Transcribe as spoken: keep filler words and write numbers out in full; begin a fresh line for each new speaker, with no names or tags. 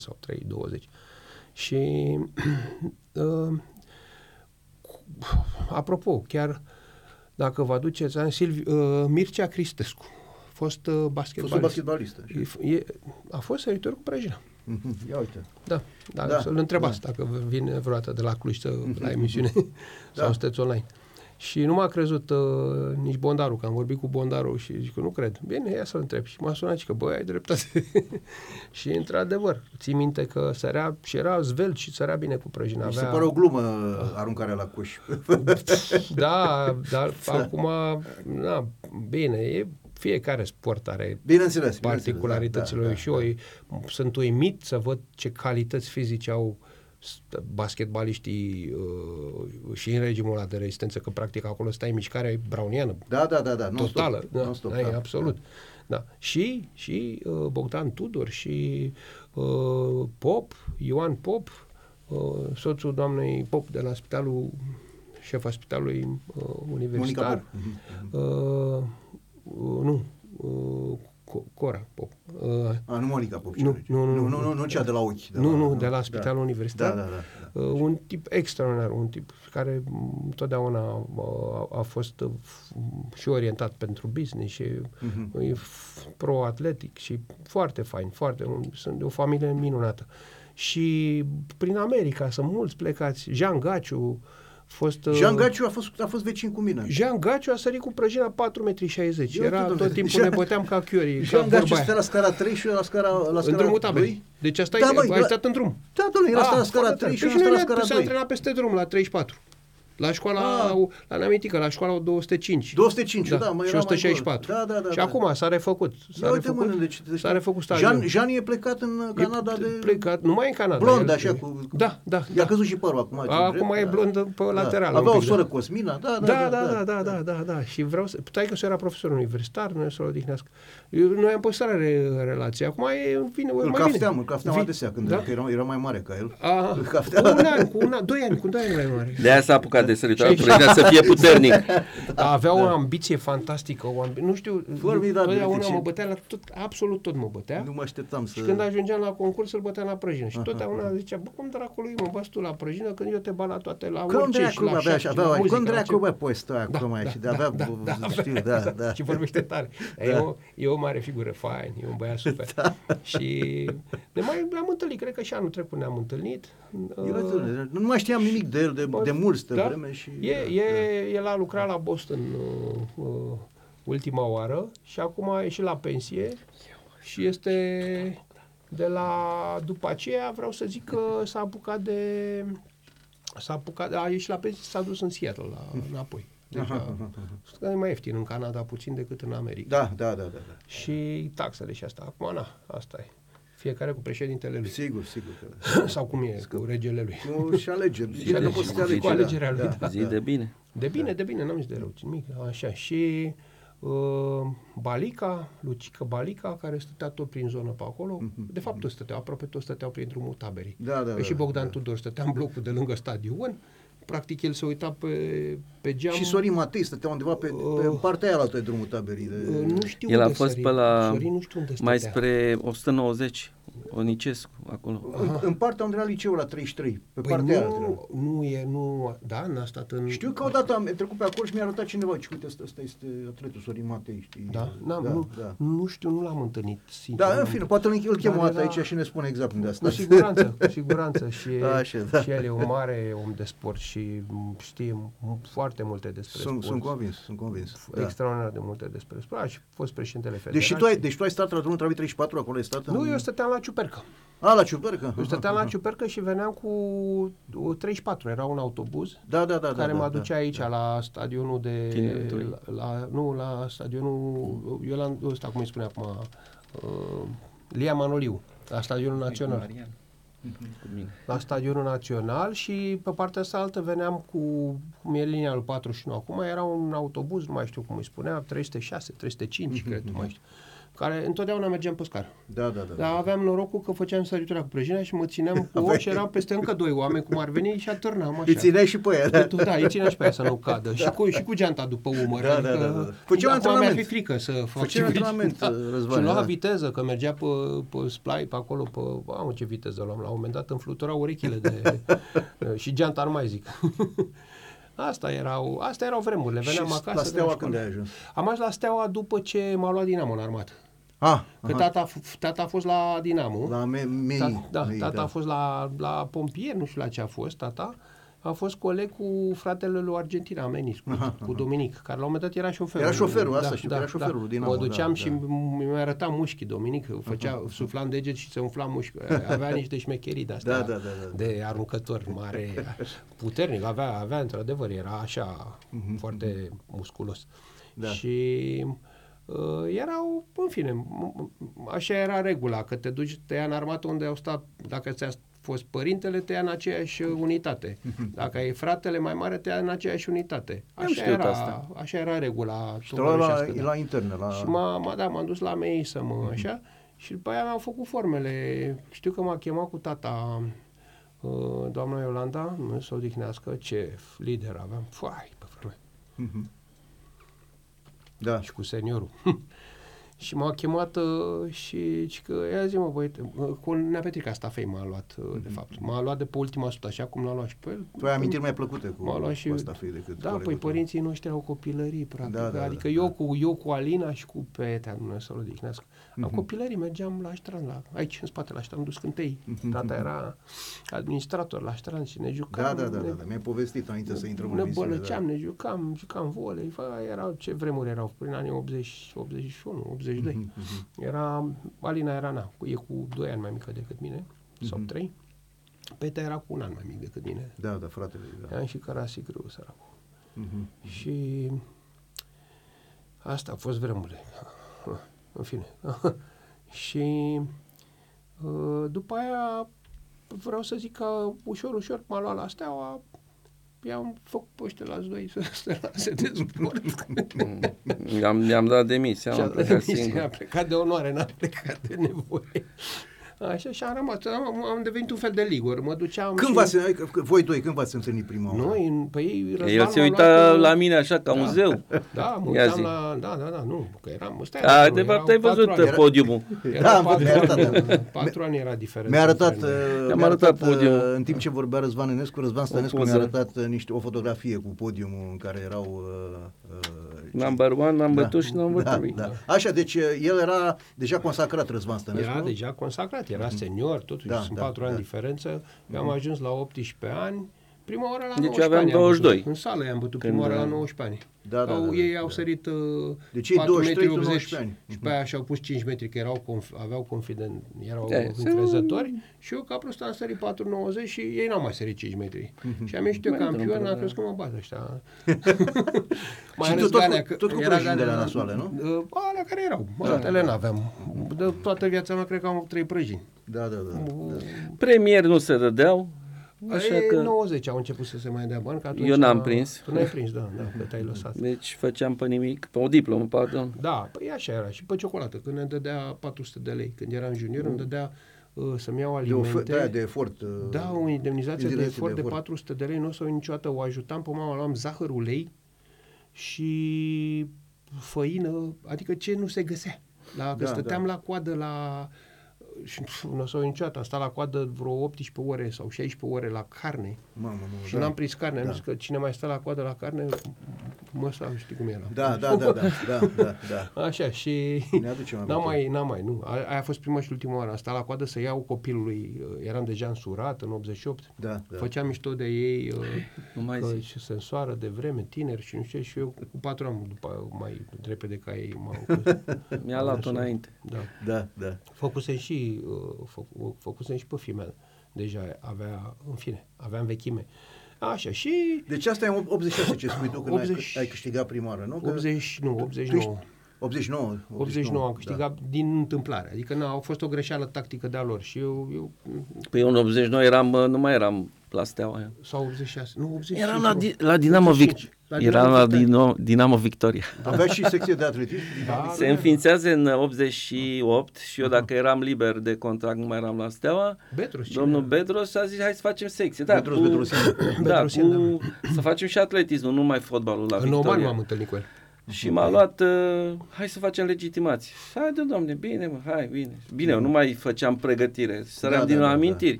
sau trei douăzeci. Și uh, apropo, chiar dacă vă aduceți Silvi, uh, Mircea Cristescu, fost uh, basketbalist.
basketbalist.
E, a fost săritor cu prăjina.
Mm-hmm. Ia uite.
Da, da,
da
să-l întrebați
da.
dacă vine vreodată de la Cluj să,
mm-hmm.
la emisiune da. sau sunteți online. Și nu m-a crezut uh, nici Bondaru, că am vorbit cu Bondaru și zic că nu cred. Bine, ia să-l întreb. Și m-a sunat și că, băi, ai dreptate. Și într-adevăr, ții minte că sărea și era zvelt și sărea bine cu prăjina.
Mi
avea...
se pare o glumă aruncarea la coș.
Da, dar acum, na, bine, e, fiecare sport are
bineînțeles,
particularitățile
bineînțeles, da, da,
și eu da. Sunt uimit să văd ce calități fizice au basketbaliștii uh, și în regimul ăla de rezistență, că practic acolo stai mișcarea browniană.
Da, da, da, da,
totală. Da,
non-stop,
da,
da,
absolut. Da. Da. Și, și uh, Bogdan Tudor și uh, Pop, Ioan Pop, uh, soțul doamnei Pop de la spitalul, șefa spitalului uh, universitar. Uh, uh, nu, uh, Cora Pop. Uh,
A, nu Monica Pop.
Nu, nu, nu,
nu, nu, nu, nu cea de la ochi.
De nu, la, nu, de la spitalul da. universitar.
Da, da, da, da.
Uh, un tip extraordinar, un tip care întotdeauna a, a fost uh, și orientat pentru business și uh-huh. e pro-atletic și foarte fain, foarte, un, sunt de o familie minunată. Și prin America sunt mulți plecați. Jean Gaciu, fost...
Jean Gaciu a fost, a fost vecin cu mine.
Jean Gaciu a sărit cu prăjina patru metri șaizeci. Eu Era tot
domnule,
timpul
Jean,
ne băteam ca chiorii.
Jean Gaciu stă la scara trei și eu la scara, la scara
în drumul taberei. Deci asta da, ai, ai stat în drum.
Da, domnule, era la scara trei și eu la scara doi.
S-a antrenat peste drum la treizeci și patru. La școala, ah. la Neamitică, la școala două sute cinci.
două sute cinci, da, da mai
și o sută șaizeci și patru.
Da, da, da.
Și
da.
acum s-a refăcut. S-a
Ia
refăcut,
uite, mână, deci, deci,
s-a refăcut stadion.
Jean, Jean e plecat în Canada
e
de...
plecat, nu mai în Canada.
Blond,
el,
așa, cu...
Da, da.
I-a
da.
căzut și părul acum.
Acum e blond pe
da.
lateral.
Avea
pic,
o soră
da.
Cosmina, da, da,
da.
Da,
da, da, da, da, da. Și vreau să... Taică-s era profesor universitar, noi să-l odihnească. Noi am păstrat re- relația. Acum e vine,
îl
mai
cafteam,
bine.
îl cafteam adesea, când da? era, era mai mare ca el.
Aha. Cu un an, cu un an, doi ani, cu doi ani mai mare.
De aia s-a apucat de săritoare, prăjina să fie puternic.
Da, avea o ambiție fantastică, o ambi... nu știu, totdeauna mă bătea la tot, absolut tot mă bătea.
Nu mă așteptam să...
Și când ajungeam la concurs, îl băteam la prăjină. Și totdeauna zicea, bă, cum dracului mă bați tu la prăjină când eu te bat la toate, la orice și la șah, și la muzică.
Cum dracu, bă, poți tu acum și de avea, știu, da, da.
Și vorbește tare. E o mare figură, fain, e un băiat super. Și ne mai am întâlnit, cred că și anul trecut ne-am întâlnit.
Nu mai știam nimic de el, de multă vreme și...
El a lucrat la Boston uh, uh, ultima oară și acum a ieșit la pensie și este de la, după aceea vreau să zic că s-a apucat de, s-a apucat, a ieșit la pensie și s-a dus în Seattle la, înapoi. Deci e mai ieftin în Canada puțin decât în America.
Da, da, da, da, da.
Și taxele și asta. Acum, na, asta e. Fiecare cu președintele lui.
Sigur, sigur.
Că... Sau cum e, cu regele lui.
Cu și alege.
Și alege, poți să cu alegerea lui.
Da. Zi de bine.
De bine, de bine, n-am zis de rău, nimic. Așa. Și uh, Balica, Lucica Balica, care stătea tot prin zonă pe acolo. De fapt, toți stăteau, aproape toți stăteau prin drumul taberii.
Da, da,
că și Bogdan
da.
Tudor stătea în blocul de lângă stadion. Practic, el se uita pe, pe geam.
Și Sorin Matei stătea undeva pe, pe
uh,
partea aia altă de drumul taberii. De...
Uh, nu știu
el
unde
a fost
sări.
pe la
Sorin, nu știu unde
mai
stătea.
spre o sută nouăzeci, Onicescu, acolo.
În, în partea unde era liceul la treizeci și trei, pe
Păi
partea
nu,
aia.
nu e, nu, da, n-a stat în...
Știu că odată am trecut pe acolo și mi-a arătat cineva, și uite, ăsta, ăsta este atletul Sorin Matei, știi?
Da? N-am,
da,
nu,
da.
nu știu, nu l-am întâlnit, sincer.
Da, în fine, poate îl, îl chem o dată
era...
aici și ne spune exact unde a stat.
Cu siguranță, cu siguranță. Și,
Așa, da.
și el e un mare om de sport și știe foarte multe despre
sunt,
sport.
Sunt convins, sunt convins.
Extraordinar de multe despre sport. A și fost președintele federației.
Deci tu ai, deci tu ai stat la drumul Travei treizeci și patru, acolo ai stat? În...
Nu, eu stăteam la Ciupercă.
A, la Ciupercă?
Eu stăteam la Ciupercă și veneam cu treizeci și patru, era un autobuz
da, da, da,
care
da,
mă
da,
aducea
da,
aici
da.
la stadionul de... La, la, nu, la stadionul... Eu la ăsta, cum îi spune acum... Uh, Lia Manoliu, la stadionul național. La stadionul național și pe partea asta altă veneam cu, cum e linia lui patruzeci și nouă. Acum era un autobuz, nu mai știu cum îi spunea, trei sute șase, trei sute cinci, cred, nu mai știu. care întotdeauna mergeam pe scară.
Da, da, da.
Dar aveam norocul că făceam săriturea cu prăjinea și mă țineam cu ou și eram peste încă doi oameni cum ar veni și atârnam așa.
Îi țineai și pe ea, da?
Da, îi țineam și pe ea să nu cadă. Da. Și, cu, și cu geanta după umăr.
Da,
adică,
da, da, da. Făcea un
acum
antrenament.
mi-ar fi frică să fac
Făcea un antrenament,
da.
Răzvan.
Și lua
da.
viteză, că mergea pe, pe splai, pe acolo, pe... Am ce viteză luam. La un moment dat îmi fluturau urechile de... și geanta nu mai zic. Asta erau, astea erau vremurile. Veneam
și
acasă.
la Steaua când ai ajuns?
Am ajuns la Steaua după ce m-a luat Dinamo în armată.
Ah,
Că tata, tata a fost la Dinamo.
La me, mei,
Ta, da,
mei,
tata
da.
a fost la, la pompier, nu știu la ce a fost tata. A fost coleg cu fratele lui Argentina, Menis, cu,
Aha,
cu
aha.
Dominic, care la un moment dat era șoferul.
Era șoferul, asta știu, că era șoferul lui Dinamo,
Mă duceam
da,
și
da.
mi arăta mușchii, Dominic, făcea, sufla în deget și se umfla mușchi. Avea niște șmecherii de-astea,
Da, da, da, da.
de aruncător mare, puternic, avea, avea într-adevăr, era așa,
Mhm,
foarte musculos.
Da.
Și uh, erau, în fine, m- m- așa era regula, că te duci, te ia în armată unde au stat, dacă ți-a fost părintele, te ia în aceeași unitate. Dacă ai fratele mai mare, te ia în aceeași unitate.
Am
Așa
știut
era,
asta.
așa era regula.
Și te lua la,
tovărășească, da.
la interne, la...
Și m-a, m-a, da, m-am dus la mei să mă, așa, și după aia mi-am făcut formele. Știu că m-a chemat cu tata, uh, doamna Iolanda, nu să o odihnească, ce lider aveam, foai, pe vreme,
Mhm. Da.
și cu seniorul. Și m-a chemat uh, și, și că ia zi mă băiete, uh, cu Nea Petrica Stafei m-a luat, uh, de fapt. M-a luat de pe ultima sută, așa cum l-a luat și pe el.
Tu ai amintiri mai plăcute cu,
M-a luat și,
cu asta, fie decât
da,
colegul
păi
tău.
părinții noștri au copilării, practic.
Da, da,
adică
da,
eu,
da.
cu, eu cu Alina și cu Petea, Dumnezeu să-l odihnească. Am
Mhm.
copilării, mergeam la Ștran, la, aici, în spate, la Ștran, dus cântei.
Mhm,
Tata
mhm.
era administrator la Ștran și ne jucam.
Da, da, da,
ne,
da, da. Mi-ai povestit înainte să intrăm în
ne
emisiune.
bălăceam,
da.
ne jucam, jucam volei. Fă, erau, ce vremuri erau, prin anii optzeci, optzeci și unu, optzeci și doi.
Mhm, mhm.
Era, Alina era, na, e cu doi ani mai mică decât mine, sau
Mhm.
trei. Petea era cu un an mai mic decât mine.
Da, da, fratele. Da.
Am și cărasi greu, săracul.
Mhm.
Și asta a fost vremurile. În fine. Și uh, după aia vreau să zic că ușor, ușor m-a luat la Steaua, i-am făcut pe ăștia la doi să se lase de sport.
I-am, i-am dat demisia,
Și
am
a
plecat
plecat,
singur.
a plecat de onoare, n-a plecat de nevoie. Așa, și am rămas, am, am devenit un fel de ligor, mă duceam
Când
și...
v-ați, adică, voi doi, când v-ați întâlnit prima oară?
Noi, în- pe ei, Răzvan
El se
m-a
uita
luat,
la mine așa ca
da.
un zeu.
Da, mă
Ia
uitam
zi.
la... Da, da, da, nu, că eram... Stai,
A,
nu,
de fapt
erau
ai
patru
văzut
ani.
podiumul.
Erau
Da, am
patru
văzut, mi-a
ani,
arătat.
patru ani era diferența.
Mi-a arătat,
între noi.
uh,
Mi-am
mi-a
arătat
arătat uh,
podiumul.
în timp ce vorbea Răzvan Enescu, Răzvan Stănescu
poză.
mi-a arătat uh, niște, o fotografie cu podiumul în care erau... Uh, uh,
Number one, number
da,
two și number
da,
three.
da. Așa, deci uh, el era deja consacrat, Răzvan Stănescu.
Era deja consacrat, era senior, totuși,
Da,
sunt
da,
patru ani
da.
diferență. Eu am ajuns la optsprezece ani, prima oară la
Deci
nouăsprezece
aveam
ani am
douăzeci și doi.
bătut. În sală i-am bătut
Când,
prima oară la
uh,
nouăsprezece ani.
Da, da,
Au,
da,
ei
da,
au
da.
sărit uh,
Deci ei
patru
douăzeci și trei,
metri
tu
optzeci
nouăsprezece ani.
și pe aia și-au pus cinci metri, că erau conf, aveau confident, erau
Da,
încrezători și eu ca prostul am sărit patru nouăzeci și ei n-au mai sărit cinci metri. Și am ieșit eu
Mai
campion,
într-un
am
program.
crezut că mă bat ăștia.
Și tu tot cu- tot cu prăjini de la nasoale, nu?
Uh, Alea care erau, altele n-aveam. De toată viața mea cred că am trei prăjini.
Da, da, da. da.
Premieri nu se dădeau, așa
Ei,
că...
nouăzeci au început să se mai dea bani, că atunci...
Eu n-am
a-
prins.
Tu n-ai prins, da, da, că te-ai lăsat.
Deci făceam pe nimic, pe o diplomă, pardon.
Da, păi așa era. Și pe ciocolată, când ne dădea patru sute de lei. Când eram junior, îmi dădea uh, să-mi iau
De,
alimente.
of- de, aia, de efort. uh,
Da, o indemnizație de
indemnizație
efort de patru sute de lei, nu o să o iau niciodată. O ajutam pe mama, luam zahăr, ulei și făină, adică ce nu se găsea. La, că
Da,
stăteam
da.
la coadă la... Și pf, nu o să o iau niciodată. Am stat la coadă vreo optsprezece ore sau șaisprezece ore la carne.
Mamă, nu,
Și
da.
n-am prins carne. Am
Da.
zis că cine mai stă la coadă la carne, mă stau, știi cum era.
Da, da, da, da, da, da, da.
Așa, și
Ne aducem aminte.
n-am mai, n-am mai, nu. A- Aia a fost prima și ultima oară. Am stat la coadă să iau copilului, uh, eram deja însurat în optzeci și opt.
Da, da.
Făceam mișto de ei, uh,
Nu mai
că
zici.
și se însoară de vreme, tineri și nu știu ce, și eu cu patru ani după mai repede ca ei m-am
Mi-a luat
Așa.
înainte.
Da.
Da, da.
Făcusem și, uh, făcu, făcusem și pe fimea. Deja avea, în fine, aveam vechime. Așa, și
Deci asta e în optzeci și șase ce spui tu când
optzeci
ai, ai câștigat prima oară, nu? Că
optzeci, nu, optzeci și
tu ești-
nouă.
optzeci și nouă.
optzeci și nouă am câștigat din întâmplare. Adică n-a, a fost o greșeală tactică de-a lor și eu, eu
Păi eu în optzeci și nouă eram, bă, nu mai eram la Steaua.
Sau optzeci și șase? Nu, optzeci și cinci.
Eram la,
nu.
Di- la Dinamo
optzeci și
Vic-
cinci. La
Eram
Dinamo
la
Victoria.
Dino, Dinamo Victoria.
Avea și secție de atletism?
Da,
Se înființează în optzeci și opt și eu dacă eram liber de contract, nu mai eram la Steaua,
Betros, cine
domnul
era?
Bedros a zis hai să facem secție. Da,
Bedros,
cu,
Bedrosian.
da,
Bedrosian,
cu, să facem și atletismul, nu numai fotbalul la
În
Victoria.
Oman m-am întâlnit cu el.
Și m-a luat, uh, hai să facem legitimație. Haide, domne, bine, mă, hai, bine. Bine, eu nu mai făceam pregătire, săream
Da,
din
da, da,
amintiri.